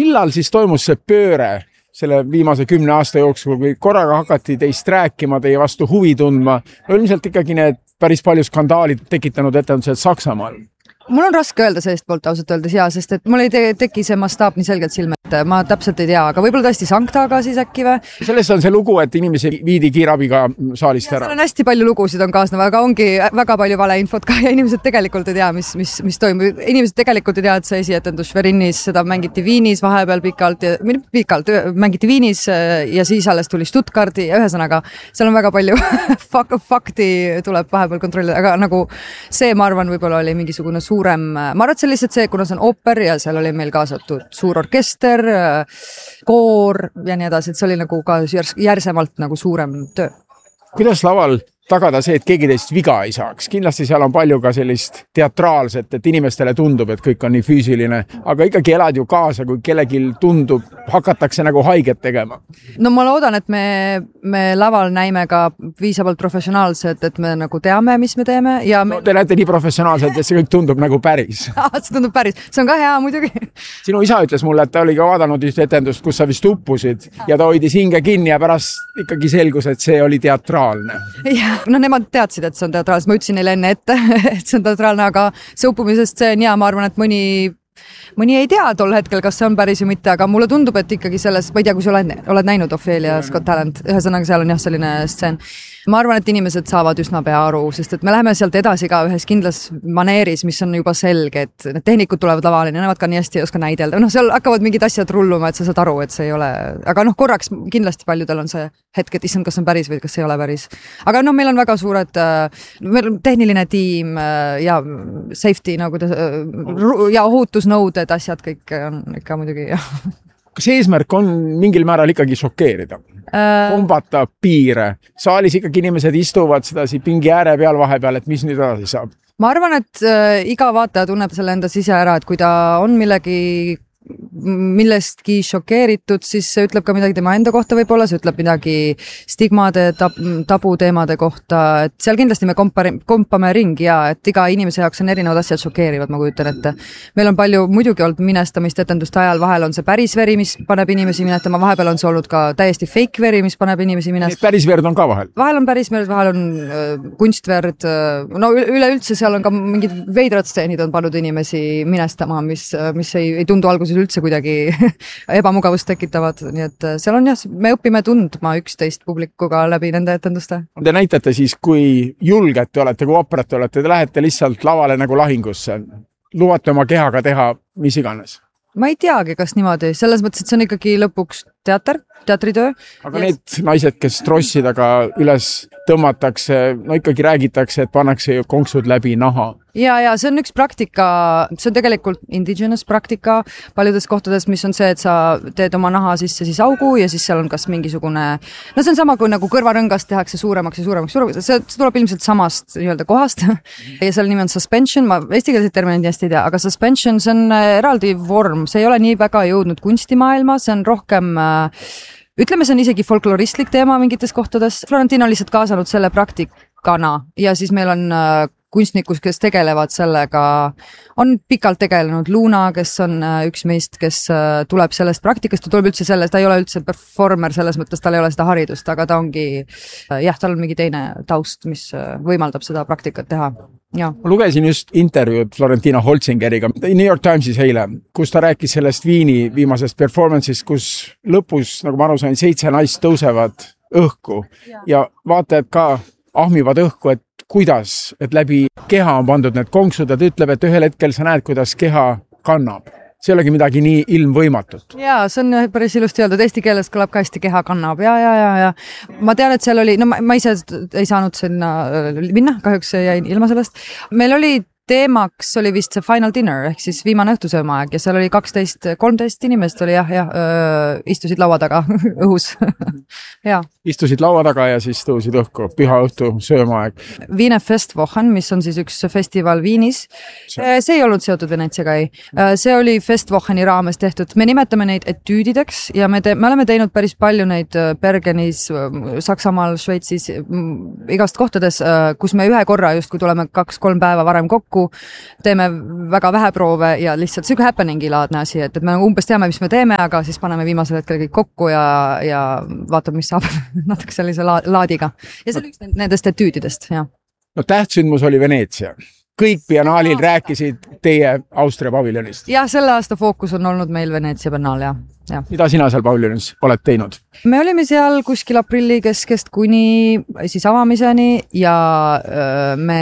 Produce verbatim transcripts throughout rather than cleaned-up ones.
millal siis toimus see pööre selle viimase kümne aasta jooksul, kui korraga hakati teist rääkima, teie vastu huvi tundma? No ilmselt ikkagi need päris palju skandaalid tekitanud etendused Saksamaal. Mul on raske öelda sellist poolt ausalt öeldes ja, sest et mul ei te teki see mastaap nii selgelt silme, et ma täpselt ei tea, aga võib-olla tõesti Sanktaga siis äkki või? Selles on see lugu, et inimesi viidi kiirabiga saalist ära. Seal on hästi palju lugusid on kaasneva, aga ongi väga palju valeinfot ka ja inimesed tegelikult ei tea, mis, mis, mis toimub. Inimesed tegelikult ei tea, et see esietendus Šverinnis, seda mängiti Viinis vahepeal pikalt, ja, pikalt mängiti Viinis ja siis alles tuli Stuttgarti ja ühesõnaga seal on väga palju fakti tuleb vahepeal kontrollida, aga nagu see, ma arvan, võib-olla oli mingisugune suur suurem, ma arvan, et see lihtsalt see, kuna see on ooper ja seal oli meil kaasatud suur orkester, koor ja nii edasi, et see oli nagu ka järsemalt nagu suurem töö. Kuidas laval tagada see, et keegi teist viga ei saaks? Kindlasti seal on palju ka sellist teatraalset, et inimestele tundub, et kõik on nii füüsiline, aga ikkagi elad ju kaasa, kui kellelgi tundub, hakatakse nagu haiget tegema. No ma loodan, et me, me laval näime ka viisavalt professionaalselt, et me nagu teame, mis me teeme. Ja me... no, te näete nii professionaalselt, et see kõik tundub nagu päris. see tundub päris. See on ka hea muidugi. Sinu isa ütles mulle, et ta oli ka vaadanud just etendust, kus sa vist uppusid ja ta hoidis hinge kinni ja pärast ikkagi selgus, et see oli teatraalne. Jah. No nemad teadsid, et see on teatraalne, ma ütlesin neile enne ette, et see on teatraalne, aga see uppumisest see on ja ma arvan, et mõni, mõni ei tea tol hetkel, kas see on päris või mitte, aga mulle tundub, et ikkagi selles, ma ei tea, kui sa oled, oled näinud Ophelia Scott Talent, ühesõnaga seal on jah selline stseen. Ma arvan, et inimesed saavad üsna pea aru, sest et me läheme sealt edasi ka ühes kindlas maneeris, mis on juba selge, et need tehnikud tulevad lavale, nemad ka nii hästi ei oska näidelda. Noh, seal hakkavad mingid asjad rulluma, et sa saad aru, et see ei ole, aga noh, korraks kindlasti paljudel on see hetk, et issand, kas on päris või kas ei ole päris. Aga noh, meil on väga suured, meil on tehniline tiim ja safety nagu ja ohutusnõuded, asjad kõik on ikka muidugi jah. Kas eesmärk on mingil määral ikkagi šokeerida? Kombata piire. Saalis ikkagi inimesed istuvad sedasi pingi ääre peal vahepeal, et mis nüüd edasi saab? Ma arvan, et iga vaataja tunneb selle enda sise ära, et kui ta on millegi millestki šokeeritud, siis see ütleb ka midagi tema enda kohta võib-olla, see ütleb midagi stigmade, tab, tabuteemade kohta, et seal kindlasti me kompari, kompame ringi ja et iga inimese jaoks on erinevad asjad šokeerivad, ma kujutan ette. Meil on palju muidugi olnud minestamist etenduste ajal, vahel on see päris veri, mis paneb inimesi minetama, vahepeal on see olnud ka täiesti fake veri, mis paneb inimesi minestama. Päris verd on ka vahel? Vahel on päris verd, vahel on äh, kunstverd, äh, no üleüldse seal on ka mingid veidrad stseenid on pannud inimesi minestama, mis, mis ei, ei tundu alguses üldse kuidagi ebamugavust tekitavad, nii et seal on jah, me õpime tundma üksteist publikuga läbi nende etenduste. Te näitate siis, kui julged te olete, kui operat te olete, te lähete lihtsalt lavale nagu lahingusse, lubate oma kehaga teha mis iganes? Ma ei teagi, kas niimoodi, selles mõttes, et see on ikkagi lõpuks teater, teatritöö. Aga yes. Need naised, kes trossidega üles tõmmatakse, no ikkagi räägitakse, et pannakse ju konksud läbi naha. Ja, ja see on üks praktika, see on tegelikult indigenous praktika paljudes kohtades, mis on see, et sa teed oma naha sisse siis augu ja siis seal on kas mingisugune, no see on sama kui nagu kõrvarõngast tehakse suuremaks ja suuremaks, suuremaks. See, see tuleb ilmselt samast nii-öelda kohast ja seal nimi on suspension, ma eestikeelseid terminid hästi ei tea, aga suspension, see on eraldi vorm, see ei ole nii väga jõudnud kunstimaailma, see on rohkem ütleme, see on isegi folkloristlik teema mingites kohtades. Florentino on lihtsalt kaasanud selle praktikana ja siis meil on kunstnikus, kes tegelevad sellega, on pikalt tegelenud Luna, kes on üks meist, kes tuleb sellest praktikast, ta tuleb üldse sellest, ta ei ole üldse performer selles mõttes, tal ei ole seda haridust, aga ta ongi, jah, tal on mingi teine taust, mis võimaldab seda praktikat teha. Ja. Ma lugesin just intervjuud Florentino Holzingeriga New York Timesis eile, kus ta rääkis sellest Viini viimasest performance'ist, kus lõpus, nagu ma aru sain, seitse naist tõusevad õhku ja, ja vaatajad ka ahmivad õhku, et kuidas, et läbi keha on pandud need konksud ja ta ütleb, et ühel hetkel sa näed, kuidas keha kannab. See ei olegi midagi nii ilmvõimatut. Jaa, see on päris ilusti öeldud. Eesti keeles kõlab ka hästi keha kannab. Ja, ja, ja, ja. Ma tean, et seal oli, no ma, ma ise ei saanud sinna minna, kahjuks jäin ilma sellest. Meil oli teemaks oli vist see Final Dinner, ehk siis viimane õhtusöömaaeg ja seal oli kaksteist, kolmteist inimest oli jah, jah, öö, istusid laua taga õhus. Ja. Istusid laua taga ja siis tõusid õhku, püha õhtu söömaaeg. Wiener Festwochen, mis on siis üks festival Viinis. See, see ei olnud seotud Venetsiaga, ei. See oli Festwocheni raames tehtud. Me nimetame neid etüüdideks ja me, te, me oleme teinud päris palju neid Bergenis, Saksamaal, Šveitsis, igast kohtades, kus me ühe korra just, kui tuleme kaks-kolm päeva varem kokku, kokku, teeme väga vähe proove ja lihtsalt siuke happening'i laadne asi, et, et me umbes teame, mis me teeme, aga siis paneme viimasel hetkel kõik kokku ja, ja vaatame, mis saab natuke sellise la- laadiga. Ja see on üks nendest etüüdidest, jah. No tähtsündmus oli Veneetsia. Kõik biennaalil rääkisid teie Austria paviljonist. Ja selle aasta fookus on olnud meil Veneetsia biennaal, jah. Ja. Mida sina seal paviljonis oled teinud? Me olime seal kuskil aprilli keskest kuni siis avamiseni ja me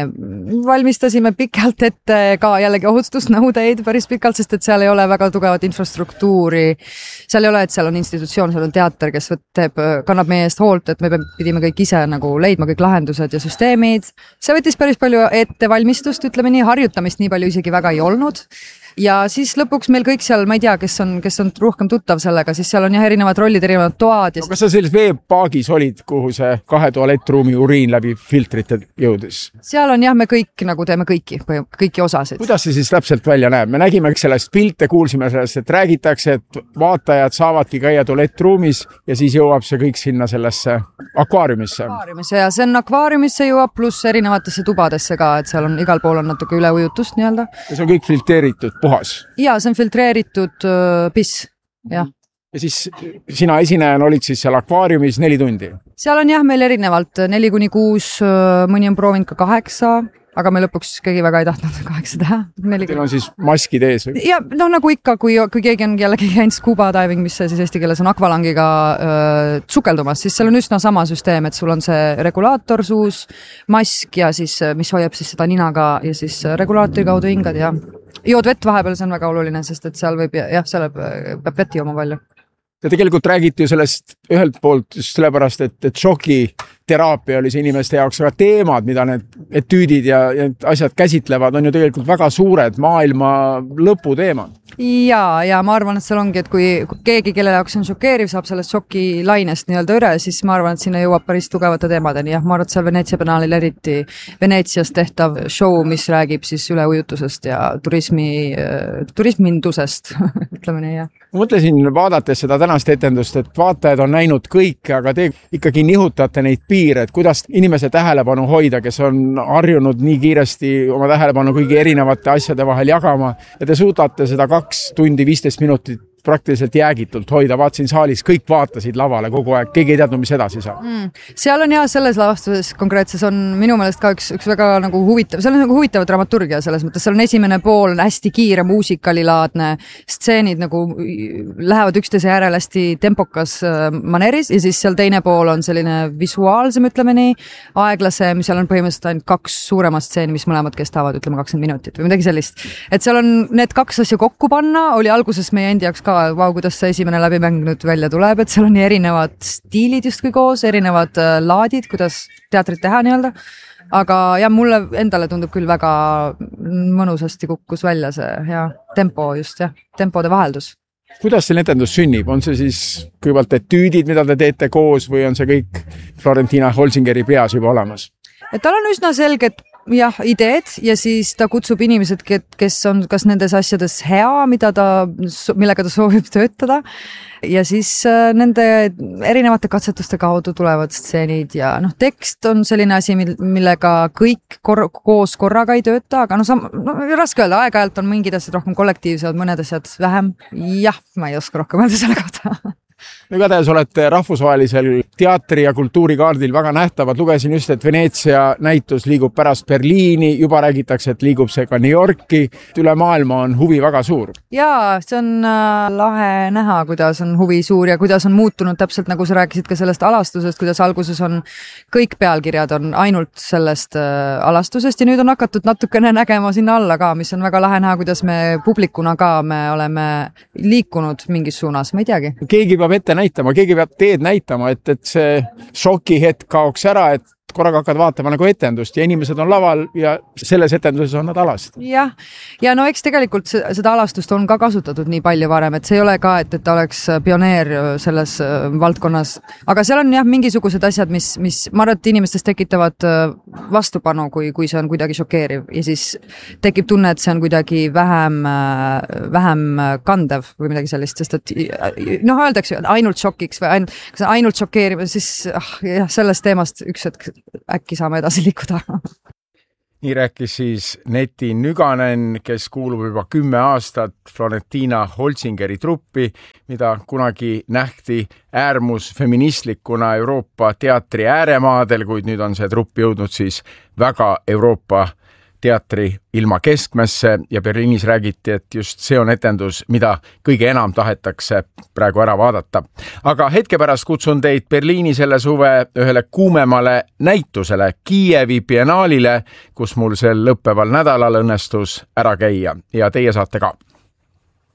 valmistasime pikalt ette ka jällegi ohutusnõudeid päris pikalt, sest et seal ei ole väga tugevat infrastruktuuri. Seal ei ole, et seal on institutsioon, seal on teater, kes teeb, kannab meie eest hoolt, et me pidime kõik ise nagu leidma kõik lahendused ja süsteemid. See võttis päris palju ettevalmistust, ütleme nii, harjutamist nii palju isegi väga ei olnud. Ja siis lõpuks meil kõik seal, ma ei tea, kes on, kes on rohkem tuttav sellega, siis seal on jah erinevad rollid, erinevad toad. Ja no, kas sa selles veepaagis olid, kuhu see kahe tualettruumi uriin läbi filtrite jõudis? Seal on jah, me kõik nagu teeme kõiki, kõiki osasid. Kuidas see siis täpselt välja näeb? Me nägime sellest pilte, kuulsime sellest, et räägitakse, et vaatajad saavadki käia tualettruumis ja siis jõuab see kõik sinna sellesse akvaariumisse. Akvaariumisse ja see on akvaariumisse jõuab pluss erinevatesse tubadesse ka, et seal on igal pool on natuke üleujutust nii-öelda. Ja see on kõik filteeritud. Puhas. Ja, see on filtreeritud uh, piss, jah. Ja siis sina esinejana olid siis seal akvaariumis neli tundi? Seal on jah meil erinevalt neli kuni kuus, mõni on proovinud ka kaheksa, aga me lõpuks keegi väga ei tahtnud kaheksa teha. Teil on siis maskid ees või? Ja no nagu ikka, kui, kui keegi on jällegi käinud scuba diving, mis siis eesti keeles on akvalangiga öö, sukeldumas, siis seal on üsna sama süsteem, et sul on see regulaator suus, mask ja siis, mis hoiab siis seda ninaga ja siis regulaatori kaudu hingad ja jood vett vahepeal, see on väga oluline, sest et seal võib, jah, seal peab vett jooma palju. Ja tegelikult räägiti ju sellest ühelt poolt just sellepärast, et, et šokiteraapia oli see inimeste jaoks, aga teemad, mida need etüüdid ja, ja asjad käsitlevad, on ju tegelikult väga suured maailma lõpu teemad. Ja, ja ma arvan, et seal ongi, et kui keegi, kelle jaoks on šokeeriv, saab sellest šoki lainest nii-öelda üle, siis ma arvan, et sinna jõuab päris tugevate teemadeni. Jah, ma arvan, et seal Veneetsia biennaalil eriti Veneetsias tehtav show, mis räägib siis üleujutusest ja turismi, turismindusest, ütleme nii, jah. Ma mõtlesin vaadates seda tänast etendust, et vaatajad on näinud kõike, aga te ikkagi nihutate neid piire, et kuidas inimese tähelepanu hoida, kes on harjunud nii kiiresti oma tähelepanu kõigi erinevate asjade vahel jagama ja te suudate seda kaks tundi viisteist minutit praktiliselt jäägitult hoida, vaatasin saalis, kõik vaatasid lavale kogu aeg, keegi ei teadnud, mis edasi saab. Mm. Seal on ja selles lavastuses konkreetses on minu meelest ka üks, üks väga nagu huvitav, seal on nagu huvitav dramaturgia selles mõttes, seal on esimene pool hästi kiire muusikalilaadne stseenid nagu lähevad üksteise järel hästi tempokas maneeris ja siis seal teine pool on selline visuaalsem, ütleme nii, aeglasem, seal on põhimõtteliselt ainult kaks suuremat stseeni, mis mõlemad kestavad, ütleme kakskümmend minutit või midagi sellist. Et seal on need kaks asja kokku panna, oli alguses meie endi jaoks ka vau, kuidas see esimene läbimäng nüüd välja tuleb, et seal on nii erinevad stiilid justkui koos, erinevad laadid, kuidas teatrit teha nii-öelda. Aga ja mulle endale tundub küll väga mõnusasti kukkus välja see ja tempo just, jah, tempode vaheldus. Kuidas see etendus sünnib? On see siis kõigepealt etüüdid, mida te teete koos või on see kõik Florentina Holzingeri peas juba olemas? Et tal on üsna selged jah, ideed ja siis ta kutsub inimesed, kes on kas nendes asjades hea, mida ta, millega ta soovib töötada ja siis nende erinevate katsetuste kaudu tulevad stseenid ja noh, tekst on selline asi, millega kõik kor- koos korraga ei tööta, aga no, sam- no raske öelda, aeg-ajalt on mingid asjad rohkem kollektiivsed, mõned asjad vähem. Jah, ma ei oska rohkem öelda selle kohta. Igatahes olete rahvusvahelisel teatri- ja kultuurikaardil väga nähtavad. Lugesin just, et Veneetsia näitus liigub pärast Berliini, juba räägitakse, et liigub see ka New Yorki. Üle maailma on huvi väga suur. Jaa, see on äh, lahe näha, kuidas on huvi suur ja kuidas on muutunud täpselt nagu sa rääkisid ka sellest alastusest, kuidas alguses on kõik pealkirjad on ainult sellest äh, alastusest ja nüüd on hakatud natukene nägema sinna alla ka, mis on väga lahe näha, kuidas me publikuna ka me oleme liikunud mingis suunas, ma ei teagi. Keegi peab ette näitama, keegi peab teed näitama, et, et see šokihetk kaoks ära, et korraga hakkad vaatama nagu etendust ja inimesed on laval ja selles etenduses on nad alast. Jah, ja no eks tegelikult seda alastust on ka kasutatud nii palju varem, et see ei ole ka, et, et ta oleks pioneer selles valdkonnas, aga seal on jah mingisugused asjad, mis, mis ma arvan, et inimestes tekitavad vastupanu, kui, kui see on kuidagi šokeeriv ja siis tekib tunne, et see on kuidagi vähem, vähem kandev või midagi sellist, sest et noh, öeldakse ainult šokiks või ainult, ainult šokeeriv, siis ah, jah, sellest teemast üks hetk äkki saame edasi liikuda. nii rääkis siis Neti Nyganen, kes kuulub juba kümme aastat Florentina Holzingeri truppi, mida kunagi nähti äärmusfeministlikuna Euroopa teatri ääremaadel, kuid nüüd on see trupp jõudnud siis väga Euroopa teatri ilma keskmesse ja Berliinis räägiti, et just see on etendus, mida kõige enam tahetakse praegu ära vaadata. Aga hetke pärast kutsun teid Berliini selle suve ühele kuumemale näitusele Kiievi biennaalile, kus mul sel lõppeval nädalal õnnestus ära käia ja teie saate ka.